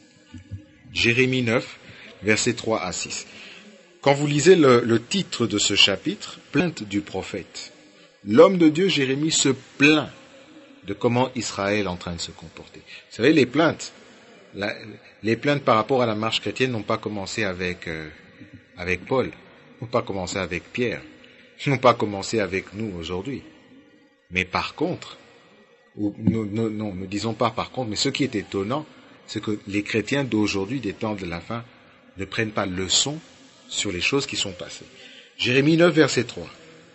Jérémie neuf, versets trois à six. Quand vous lisez le, le titre de ce chapitre, plainte du prophète, l'homme de Dieu, Jérémie, se plaint de comment Israël est en train de se comporter. Vous savez, les plaintes, la, les plaintes par rapport à la marche chrétienne n'ont pas commencé avec, euh, avec Paul, n'ont pas commencé avec Pierre, n'ont pas commencé avec nous aujourd'hui. Mais par contre, ou, non, non, non, ne disons pas par contre, mais ce qui est étonnant, c'est que les chrétiens d'aujourd'hui, des temps de la fin, ne prennent pas leçon sur les choses qui sont passées. Jérémie neuf, verset trois.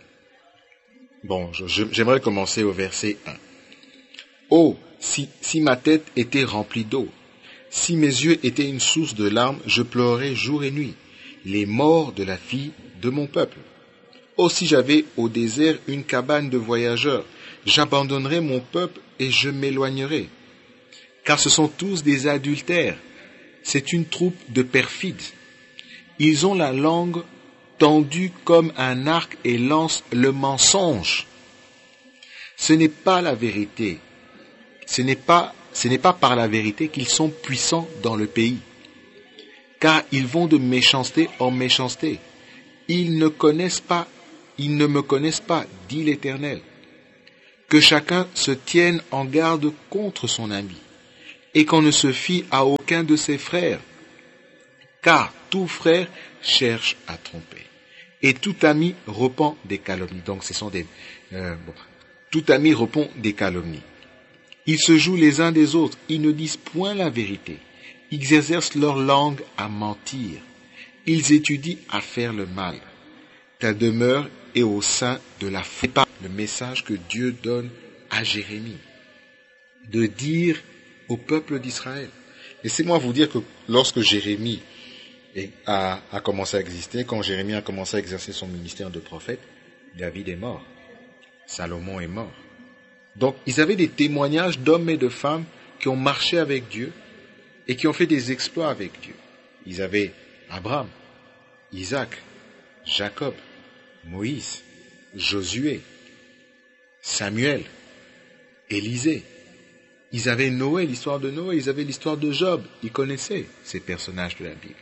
Bon, je, je, j'aimerais commencer au verset un. Oh, si, si ma tête était remplie d'eau, si mes yeux étaient une source de larmes, je pleurais jour et nuit, les morts de la fille de mon peuple. Oh, si j'avais au désert une cabane de voyageurs, j'abandonnerais mon peuple et je m'éloignerais. Car ce sont tous des adultères, c'est une troupe de perfides. Ils ont la langue tendue comme un arc et lancent le mensonge. Ce n'est pas la vérité. Ce n'est pas, ce n'est pas par la vérité qu'ils sont puissants dans le pays. Car ils vont de méchanceté en méchanceté. Ils ne connaissent pas, ils ne me connaissent pas, dit l'Éternel. Que chacun se tienne en garde contre son ami, et qu'on ne se fie à aucun de ses frères, car tout frère cherche à tromper, et tout ami répand des calomnies. Donc ce sont des... Euh, bon, tout ami répond des calomnies. Ils se jouent les uns des autres, ils ne disent point la vérité. Ils exercent leur langue à mentir. Ils étudient à faire le mal. Ta demeure est au sein de la foi. Le message que Dieu donne à Jérémie, de dire au peuple d'Israël. Laissez-moi vous dire que lorsque Jérémie a, a commencé à exister, quand Jérémie a commencé à exercer son ministère de prophète, David est mort. Salomon est mort. Donc, ils avaient des témoignages d'hommes et de femmes qui ont marché avec Dieu et qui ont fait des exploits avec Dieu. Ils avaient Abraham, Isaac, Jacob, Moïse, Josué, Samuel, Élisée. Ils avaient Noé, l'histoire de Noé, ils avaient l'histoire de Job. Ils connaissaient ces personnages de la Bible.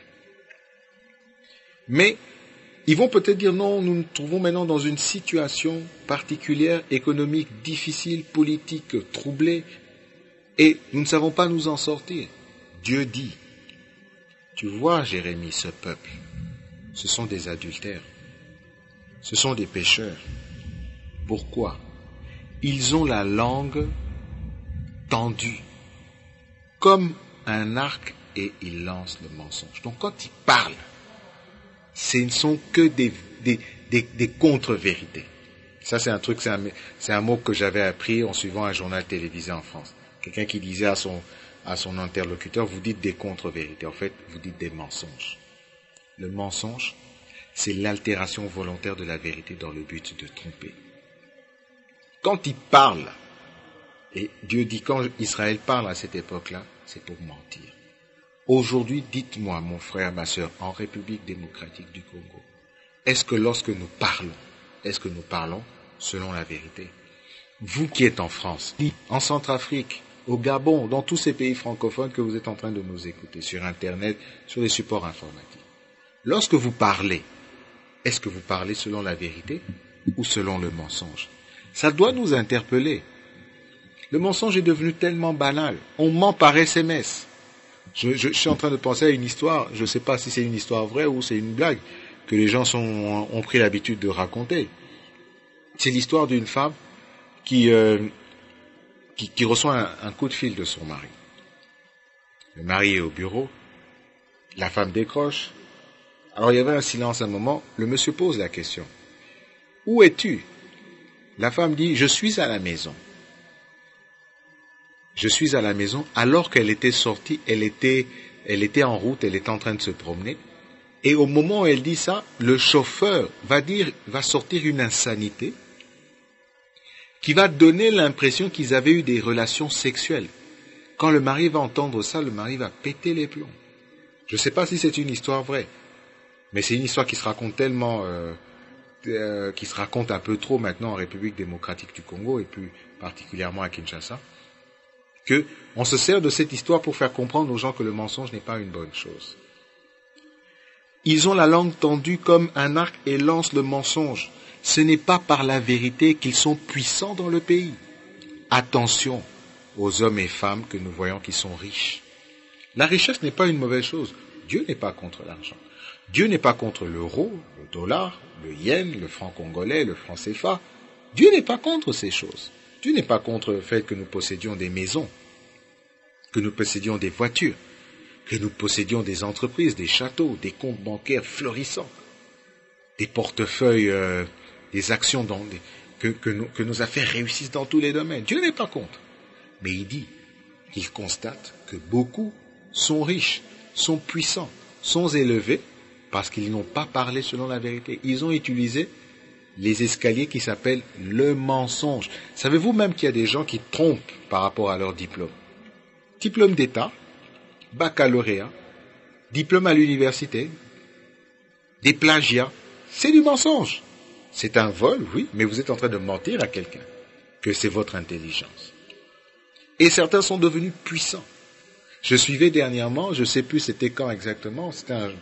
Mais ils vont peut-être dire non, nous nous trouvons maintenant dans une situation particulière, économique, difficile, politique, troublée, et nous ne savons pas nous en sortir. Dieu dit, tu vois Jérémie, ce peuple, ce sont des adultères, ce sont des pécheurs. Pourquoi? Ils ont la langue tendue, comme un arc, et ils lancent le mensonge. Donc quand ils parlent, ce ne sont que des, des, des, des contre-vérités. Ça, c'est un truc, c'est un, c'est un mot que j'avais appris en suivant un journal télévisé en France. Quelqu'un qui disait à son, à son interlocuteur, vous dites des contre-vérités. En fait, vous dites des mensonges. Le mensonge, c'est l'altération volontaire de la vérité dans le but de tromper. Quand il parle, et Dieu dit quand Israël parle à cette époque-là, c'est pour mentir. Aujourd'hui, dites-moi, mon frère, ma sœur, en République démocratique du Congo, est-ce que lorsque nous parlons, est-ce que nous parlons selon la vérité? Vous qui êtes en France, en Centrafrique, au Gabon, dans tous ces pays francophones que vous êtes en train de nous écouter, sur Internet, sur les supports informatiques, lorsque vous parlez, est-ce que vous parlez selon la vérité ou selon le mensonge? Ça doit nous interpeller. Le mensonge est devenu tellement banal. On ment par S M S. Je, je, je suis en train de penser à une histoire, je ne sais pas si c'est une histoire vraie ou c'est une blague, que les gens sont, ont pris l'habitude de raconter. C'est l'histoire d'une femme qui, euh, qui, qui reçoit un, un coup de fil de son mari. Le mari est au bureau, la femme décroche. Alors il y avait un silence un moment, le monsieur pose la question. Où es-tu? La femme dit, je suis à la maison. Je suis à la maison, alors qu'elle était sortie, elle était, elle était en route, elle était en train de se promener. Et au moment où elle dit ça, le chauffeur va dire, va sortir une insanité qui va donner l'impression qu'ils avaient eu des relations sexuelles. Quand le mari va entendre ça, le mari va péter les plombs. Je ne sais pas si c'est une histoire vraie, mais c'est une histoire qui se raconte tellement, euh, euh, qui se raconte un peu trop maintenant en République démocratique du Congo et plus particulièrement à Kinshasa. Que on se sert de cette histoire pour faire comprendre aux gens que le mensonge n'est pas une bonne chose. Ils ont la langue tendue comme un arc et lancent le mensonge. Ce n'est pas par la vérité qu'ils sont puissants dans le pays. Attention aux hommes et femmes que nous voyons qui sont riches. La richesse n'est pas une mauvaise chose. Dieu n'est pas contre l'argent. Dieu n'est pas contre l'euro, le dollar, le yen, le franc congolais, le franc C F A. Dieu n'est pas contre ces choses. Dieu n'est pas contre le fait que nous possédions des maisons, que nous possédions des voitures, que nous possédions des entreprises, des châteaux, des comptes bancaires florissants, des portefeuilles, euh, des actions, dans des, que, que, nous, que nos affaires réussissent dans tous les domaines. Dieu n'est pas contre. Mais il dit qu'il constate que beaucoup sont riches, sont puissants, sont élevés parce qu'ils n'ont pas parlé selon la vérité. Ils ont utilisé les escaliers qui s'appellent le mensonge. Savez-vous même qu'il y a des gens qui trompent par rapport à leur diplôme? Diplôme d'État, baccalauréat, diplôme à l'université, des plagiats, c'est du mensonge. C'est un vol, oui, mais vous êtes en train de mentir à quelqu'un que c'est votre intelligence. Et certains sont devenus puissants. Je suivais dernièrement, je ne sais plus c'était quand exactement, c'était un,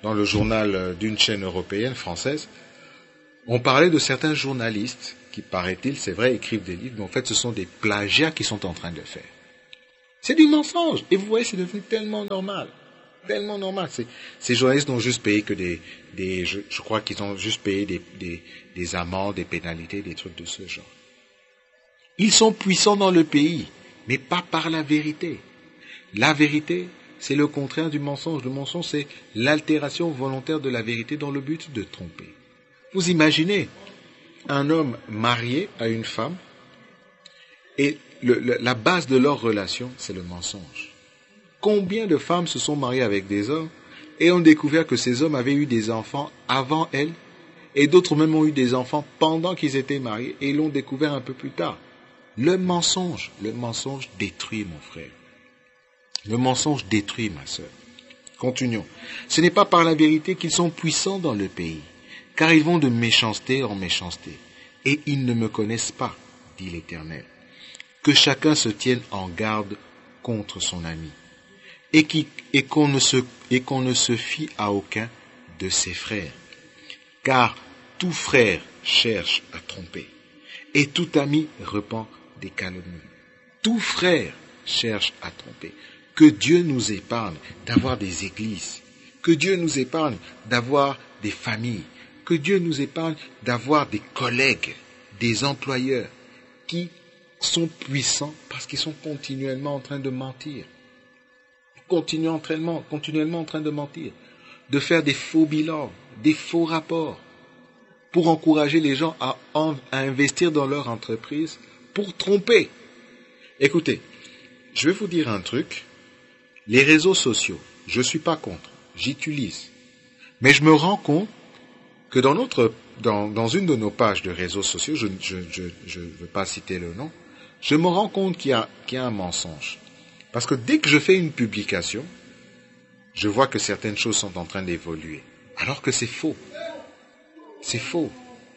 dans le journal d'une chaîne européenne, française, on parlait de certains journalistes qui, paraît-il, c'est vrai, écrivent des livres, mais en fait, ce sont des plagiats qu'ils sont en train de faire. C'est du mensonge. Et vous voyez, c'est devenu tellement normal. Tellement normal. C'est, ces journalistes n'ont juste payé que des... des je, je crois qu'ils ont juste payé des, des, des amendes, des pénalités, des trucs de ce genre. Ils sont puissants dans le pays, mais pas par la vérité. La vérité, c'est le contraire du mensonge. Le mensonge, c'est l'altération volontaire de la vérité dans le but de tromper. Vous imaginez un homme marié à une femme et le, le, la base de leur relation, c'est le mensonge. Combien de femmes se sont mariées avec des hommes et ont découvert que ces hommes avaient eu des enfants avant elles et d'autres même ont eu des enfants pendant qu'ils étaient mariés et l'ont découvert un peu plus tard. Le mensonge, le mensonge détruit, mon frère. Le mensonge détruit, ma sœur. Continuons. Ce n'est pas par la vérité qu'ils sont puissants dans le pays, car ils vont de méchanceté en méchanceté, et ils ne me connaissent pas, dit l'Éternel. Que chacun se tienne en garde contre son ami, et, qui, et, qu'on ne se, et qu'on ne se fie à aucun de ses frères, car tout frère cherche à tromper, et tout ami repent des calomnies. Tout frère cherche à tromper. Que Dieu nous épargne d'avoir des églises, que Dieu nous épargne d'avoir des familles, que Dieu nous épargne d'avoir des collègues, des employeurs qui sont puissants parce qu'ils sont continuellement en train de mentir. Continuellement, continuellement en train de mentir, de faire des faux bilans, des faux rapports, pour encourager les gens à, en, à investir dans leur entreprise, pour tromper. Écoutez, je vais vous dire un truc. Les réseaux sociaux, je ne suis pas contre, j'utilise. Mais je me rends compte que dans, notre, dans, dans une de nos pages de réseaux sociaux, je ne je, je, je veux pas citer le nom, je me rends compte qu'il y a, qu'il y a un mensonge. Parce que dès que je fais une publication, je vois que certaines choses sont en train d'évoluer. Alors que c'est faux. C'est faux.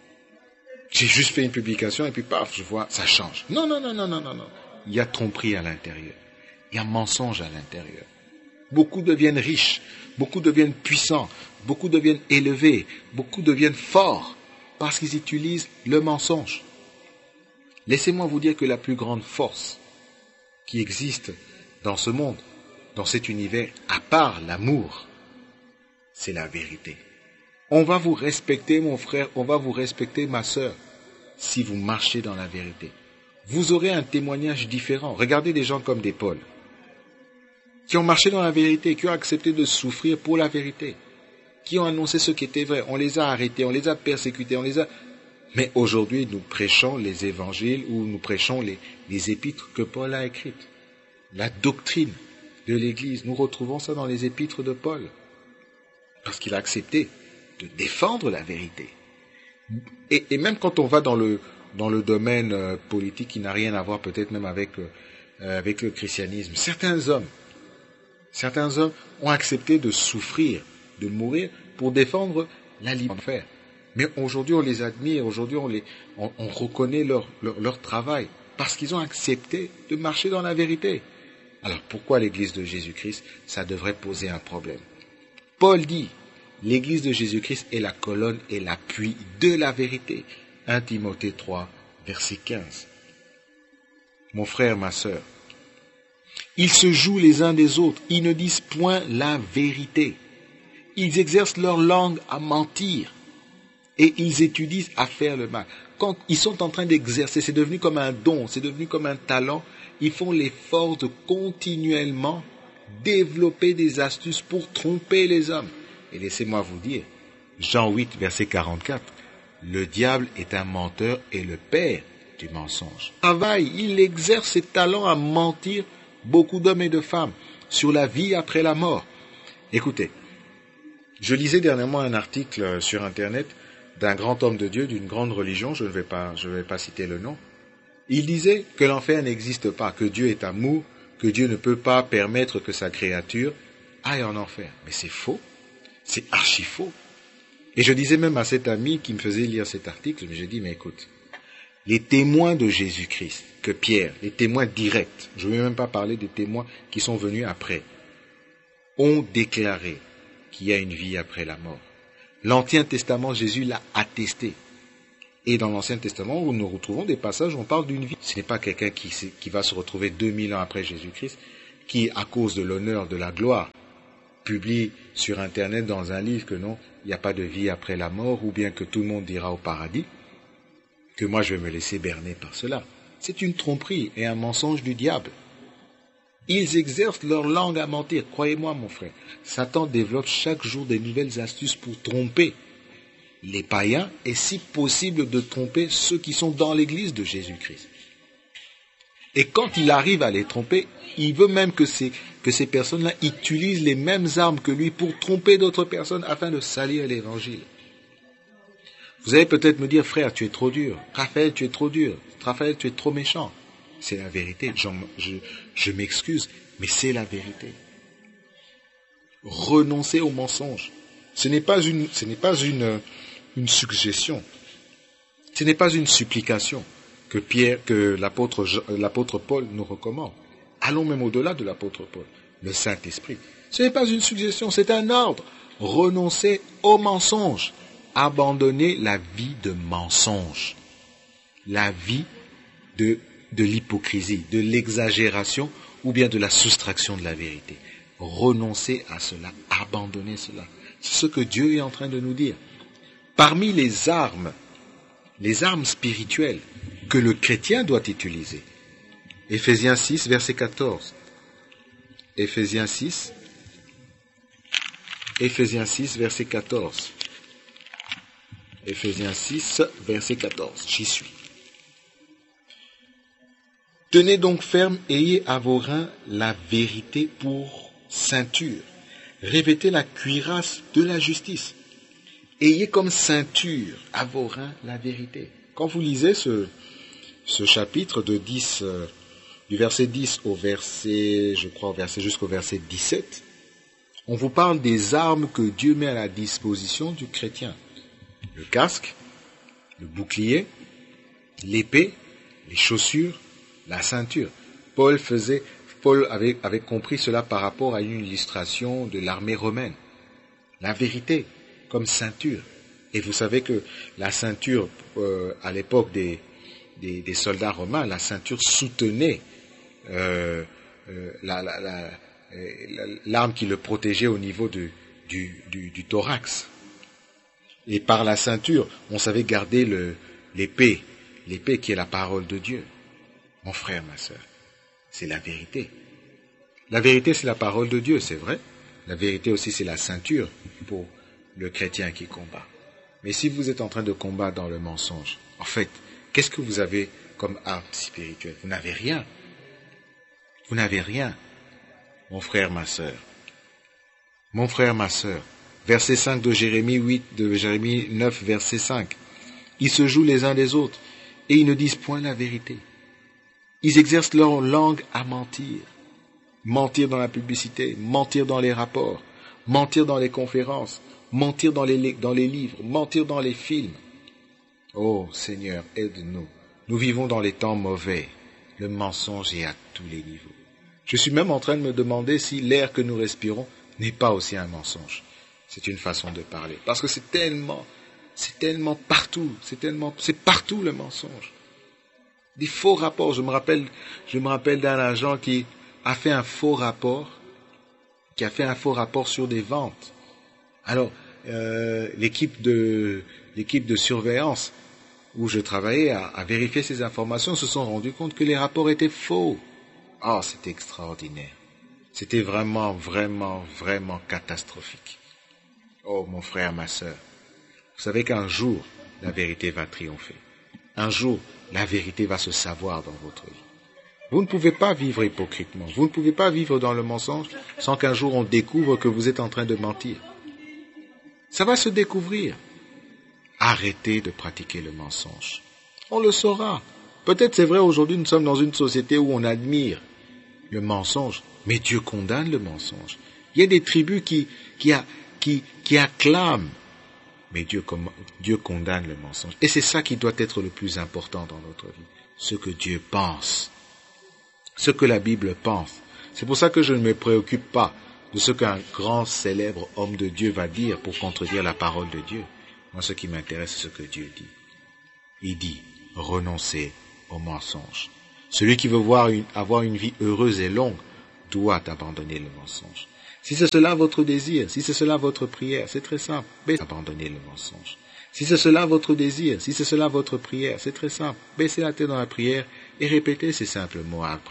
J'ai juste fait une publication et puis paf, je vois, ça change. Non, non, non, non, non, non, non. Il y a tromperie à l'intérieur. Il y a mensonge à l'intérieur. Beaucoup deviennent riches, beaucoup deviennent puissants, beaucoup deviennent élevés, beaucoup deviennent forts parce qu'ils utilisent le mensonge. Laissez-moi vous dire que la plus grande force qui existe dans ce monde, dans cet univers, à part l'amour, c'est la vérité. On va vous respecter, mon frère, on va vous respecter, ma sœur, si vous marchez dans la vérité. Vous aurez un témoignage différent. Regardez des gens comme des Paul, qui ont marché dans la vérité, qui ont accepté de souffrir pour la vérité, qui ont annoncé ce qui était vrai. On les a arrêtés, on les a persécutés, on les a... Mais aujourd'hui, nous prêchons les évangiles ou nous prêchons les, les épîtres que Paul a écrites. La doctrine de l'Église, nous retrouvons ça dans les épîtres de Paul. Parce qu'il a accepté de défendre la vérité. Et, et même quand on va dans le, dans le domaine euh, politique qui n'a rien à voir peut-être même avec, euh, avec le christianisme, certains hommes, certains hommes ont accepté de souffrir, de mourir pour défendre la liberté. Mais aujourd'hui on les admire, aujourd'hui on, les, on, on reconnaît leur, leur, leur travail parce qu'ils ont accepté de marcher dans la vérité. Alors pourquoi l'Église de Jésus-Christ, ça devrait poser un problème? Paul dit, l'Église de Jésus-Christ est la colonne et l'appui de la vérité. un Timothée trois, verset quinze. Mon frère, ma sœur, ils se jouent les uns des autres, ils ne disent point la vérité. Ils exercent leur langue à mentir et ils étudient à faire le mal. Quand ils sont en train d'exercer, c'est devenu comme un don, c'est devenu comme un talent, ils font l'effort de continuellement développer des astuces pour tromper les hommes. Et laissez-moi vous dire, Jean huit, verset quarante-quatre, le diable est un menteur et le père du mensonge. Il travaille, il exerce ses talents à mentir beaucoup d'hommes et de femmes sur la vie après la mort. Écoutez, je lisais dernièrement un article sur Internet d'un grand homme de Dieu, d'une grande religion, je ne vais pas, je ne vais pas citer le nom. Il disait que l'enfer n'existe pas, que Dieu est amour, que Dieu ne peut pas permettre que sa créature aille en enfer. Mais c'est faux, c'est archi faux. Et je disais même à cet ami qui me faisait lire cet article, mais j'ai dit, mais écoute, les témoins de Jésus-Christ, que Pierre, les témoins directs, je ne vais même pas parler des témoins qui sont venus après, ont déclaré qu'il y a une vie après la mort. L'Ancien Testament, Jésus l'a attesté. Et dans l'Ancien Testament, où nous retrouvons des passages où on parle d'une vie. Ce n'est pas quelqu'un qui, qui va se retrouver deux mille ans après Jésus-Christ, qui, à cause de l'honneur, de la gloire, publie sur Internet dans un livre que non, il n'y a pas de vie après la mort, ou bien que tout le monde ira au paradis, que moi je vais me laisser berner par cela. C'est une tromperie et un mensonge du diable. Ils exercent leur langue à mentir. Croyez-moi, mon frère, Satan développe chaque jour des nouvelles astuces pour tromper les païens et, si possible, de tromper ceux qui sont dans l'église de Jésus-Christ. Et quand il arrive à les tromper, il veut même que ces, que ces personnes-là utilisent les mêmes armes que lui pour tromper d'autres personnes afin de salir l'évangile. Vous allez peut-être me dire, frère, tu es trop dur. Raphaël, tu es trop dur. Raphaël, tu es trop méchant. C'est la vérité. J'en, je, je m'excuse, mais c'est la vérité. Renoncer au mensonge. Ce n'est pas une, ce n'est pas une, une suggestion. Ce n'est pas une supplication que Pierre, que l'apôtre, l'apôtre Paul nous recommande. Allons même au-delà de l'apôtre Paul. Le Saint-Esprit. Ce n'est pas une suggestion, c'est un ordre. Renoncer au mensonge. Abandonner la vie de mensonge. La vie de, de l'hypocrisie, de l'exagération ou bien de la soustraction de la vérité. Renoncer à cela, abandonner cela. C'est ce que Dieu est en train de nous dire. Parmi les armes, les armes spirituelles que le chrétien doit utiliser. Éphésiens six, verset quatorze. Éphésiens six, Éphésiens six, verset quatorze. Éphésiens six, verset quatorze. J'y suis. Tenez donc ferme, ayez à vos reins la vérité pour ceinture. Revêtez la cuirasse de la justice. Ayez comme ceinture à vos reins la vérité. Quand vous lisez ce, ce chapitre de dix, euh, du verset dix au verset, je crois, au verset jusqu'au verset dix-sept, on vous parle des armes que Dieu met à la disposition du chrétien. Le casque, le bouclier, l'épée, les chaussures, la ceinture. Paul faisait, Paul avait, avait compris cela par rapport à une illustration de l'armée romaine. La vérité comme ceinture. Et vous savez que la ceinture, euh, à l'époque des, des, des soldats romains, la ceinture soutenait euh, euh, la, la, la, la, l'arme qui le protégeait au niveau de, du, du, du thorax. Et par la ceinture, on savait garder le, l'épée, l'épée qui est la parole de Dieu. Mon frère, ma sœur, c'est la vérité. La vérité, c'est la parole de Dieu, c'est vrai. La vérité aussi, c'est la ceinture pour le chrétien qui combat. Mais si vous êtes en train de combattre dans le mensonge, en fait, qu'est-ce que vous avez comme arme spirituelle? Vous n'avez rien. Vous n'avez rien. Mon frère, ma sœur. Mon frère, ma sœur. Verset cinq de Jérémie huit, de Jérémie neuf, verset cinq. Ils se jouent les uns des autres et ils ne disent point la vérité. Ils exercent leur langue à mentir. Mentir dans la publicité, mentir dans les rapports, mentir dans les conférences, mentir dans les, dans les livres, mentir dans les films. Oh Seigneur, aide-nous. Nous vivons dans les temps mauvais. Le mensonge est à tous les niveaux. Je suis même en train de me demander si l'air que nous respirons n'est pas aussi un mensonge. C'est une façon de parler. Parce que c'est tellement, c'est tellement partout, c'est tellement, c'est partout le mensonge. Des faux rapports. Je me rappelle, je me rappelle d'un agent qui a fait un faux rapport, qui a fait un faux rapport sur des ventes. Alors, euh, l'équipe de, l'équipe de surveillance où je travaillais a, a vérifié ces informations, se sont rendus compte que les rapports étaient faux. Oh, c'était extraordinaire. C'était vraiment, vraiment, vraiment catastrophique. Oh, mon frère, ma sœur, vous savez qu'un jour, la vérité va triompher. Un jour, la vérité va se savoir dans votre vie. Vous ne pouvez pas vivre hypocritement. Vous ne pouvez pas vivre dans le mensonge sans qu'un jour on découvre que vous êtes en train de mentir. Ça va se découvrir. Arrêtez de pratiquer le mensonge. On le saura. Peut-être c'est vrai, aujourd'hui nous sommes dans une société où on admire le mensonge, mais Dieu condamne le mensonge. Il y a des tribus qui, qui, a, qui, qui acclament, mais Dieu, Dieu condamne le mensonge. Et c'est ça qui doit être le plus important dans notre vie. Ce que Dieu pense. Ce que la Bible pense. C'est pour ça que je ne me préoccupe pas de ce qu'un grand célèbre homme de Dieu va dire pour contredire la parole de Dieu. Moi, ce qui m'intéresse, c'est ce que Dieu dit. Il dit, renoncez au mensonge. Celui qui veut voir une, avoir une vie heureuse et longue doit abandonner le mensonge. Si c'est cela votre désir, si c'est cela votre prière, c'est très simple, baissez, abandonnez le mensonge. Si c'est cela votre désir, si c'est cela votre prière, c'est très simple, baissez la tête dans la prière et répétez ces simples mots après.